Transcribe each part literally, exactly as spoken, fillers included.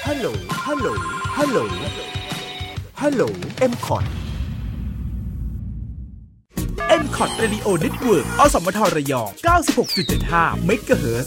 ฮัลโหลฮัลโหลฮัลโหลฮัลโหล เอ็ม คอท เอ็ม คอท Radio Network อสมทระยอง เก้าสิบหกจุดเจ็ดห้า เมกะเฮิรตซ์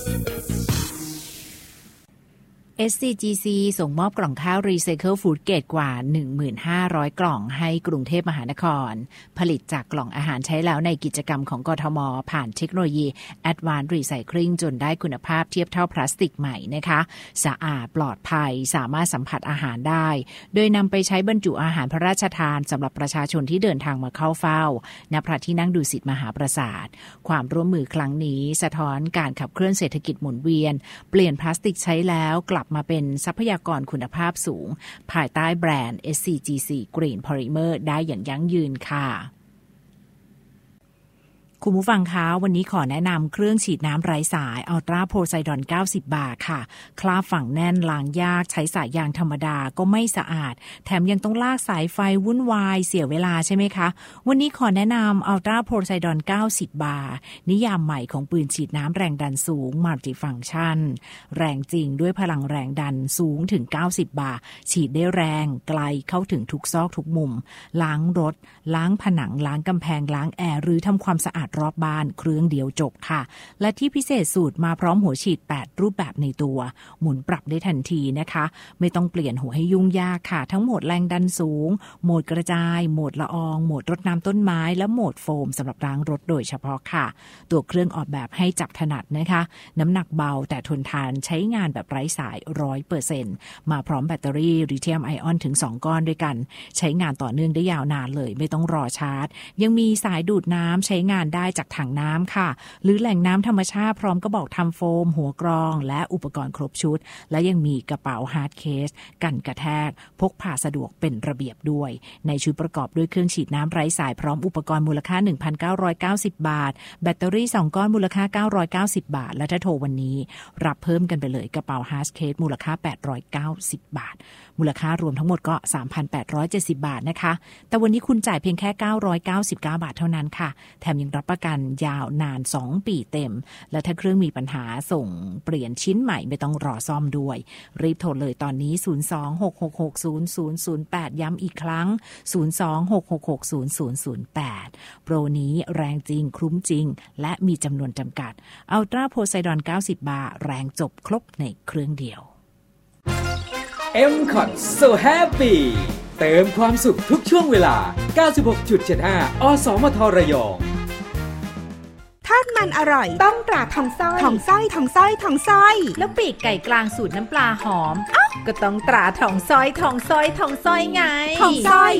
เอส ซี จี ซี ส่งมอบกล่องข้าวรีไซเคิลฟู้ดเกรดกว่า หนึ่งพันห้าร้อย กล่องให้กรุงเทพมหานครผลิตจากกล่องอาหารใช้แล้วในกิจกรรมของกทม.ผ่านเทคโนโลยี Advanced Recycling จนได้คุณภาพเทียบเท่าพลาสติกใหม่นะคะสะอาดปลอดภัยสามารถสัมผัสอาหารได้โดยนำไปใช้บรรจุอาหารพระราชทานสำหรับประชาชนที่เดินทางมาเข้าเฝ้าณพระที่นั่งดุสิตมหาปราสาทความร่วมมือครั้งนี้สะท้อนการขับเคลื่อนเศรษฐกิจหมุนเวียนเปลี่ยนพลาสติกใช้แล้วกลับมาเป็นทรัพยากรคุณภาพสูงภายใต้แบรนด์ เอส ซี จี ซี Green Polymer ได้อย่างยั่งยืนค่ะคุณผู้ฟังคะวันนี้ขอแนะนำเครื่องฉีดน้ำไร้สายอัลตราโพไซดอนเก้าสิบบาทค่ะคราบฝังแน่นล้างยากใช้สายยางธรรมดาก็ไม่สะอาดแถมยังต้องลากสายไฟวุ่นวายเสียเวลาใช่ไหมคะวันนี้ขอแนะนำอัลตราโพไซดอนเก้าสิบบาทนิยามใหม่ของปืนฉีดน้ำแรงดันสูงมัลติฟังก์ชันแรงจริงด้วยพลังแรงดันสูงถึงเก้าสิบบาทฉีดได้แรงไกลเข้าถึงทุกซอกทุกมุมล้างรถล้างผนังล้างกำแพงล้างแอร์หรือทำความสะอาดรอบบ้านเครื่องเดียวจบค่ะและที่พิเศษสูตรมาพร้อมหัวฉีดแปดรูปแบบในตัวหมุนปรับได้ทันทีนะคะไม่ต้องเปลี่ยนหัวให้ยุ่งยากค่ะทั้งโหมดแรงดันสูงโหมดกระจายโหมดละอองโหมดรดน้ำต้นไม้และโหมดโฟมสำหรับล้างรถโดยเฉพาะค่ะตัวเครื่องออกแบบให้จับถนัดนะคะน้ำหนักเบาแต่ทนทานใช้งานแบบไร้สาย ร้อยเปอร์เซ็นต์ มาพร้อมแบตเตอรี่ลิเธียมไอออนถึงสองก้อนด้วยกันใช้งานต่อเนื่องได้ยาวนานเลยไม่ต้องรอชาร์จยังมีสายดูดน้ำใช้งานได้จากถังน้ำค่ะหรือแหล่งน้ำธรรมชาติพร้อมกระบอกทำโฟมหัวกรองและอุปกรณ์ครบชุดและยังมีกระเป๋าฮาร์ดเคสกันกระแทกพกพาสะดวกเป็นระเบียบด้วยในชุดประกอบด้วยเครื่องฉีดน้ำไร้สายพร้อมอุปกรณ์มูลค่า หนึ่งพันเก้าร้อยเก้าสิบ บาทแบตเตอรี่สองก้อนมูลค่าเก้าร้อยเก้าสิบบาทและถ้าโทรวันนี้รับเพิ่มกันไปเลยกระเป๋าฮาร์ดเคสมูลค่าแปดร้อยเก้าสิบบาทมูลค่ารวมทั้งหมดก็ สามพันแปดร้อยเจ็ดสิบ บาทนะคะแต่วันนี้คุณจ่ายเพียงแค่เก้าร้อยเก้าสิบเก้าบาทเท่านั้นค่ะแถมยังรับประกันยาวนานสองปีเต็มและถ้าเครื่องมีปัญหาส่งเปลี่ยนชิ้นใหม่ไม่ต้องรอซ่อมด้วยรีบโทรเลยตอนนี้ศูนย์ สอง หก หก หก ศูนย์ ศูนย์ ศูนย์ แปดย้ำอีกครั้งศูนย์ สอง หก หก หก ศูนย์ ศูนย์ ศูนย์ แปดโปรนี้แรงจริงคุ้มจริงและมีจำนวนจำกัดอัลตราโพไซดอนเก้าสิบบาทแรงจบครบในเครื่องเดียวเอ็ม คอท So Happy เติมความสุขทุกช่วงเวลา เก้าสิบหกจุดเจ็ดห้า อสมทระยองทอดมันอร่อยต้องตราทองซ้อยทองซ้อยทองซ้อยทองซ้อยแล้วปีกไก่กลางสูตรน้ำปลาหอมก็ต้องตราทองซ้อยทองซ้อยทองซ้อยไงทองซ้อย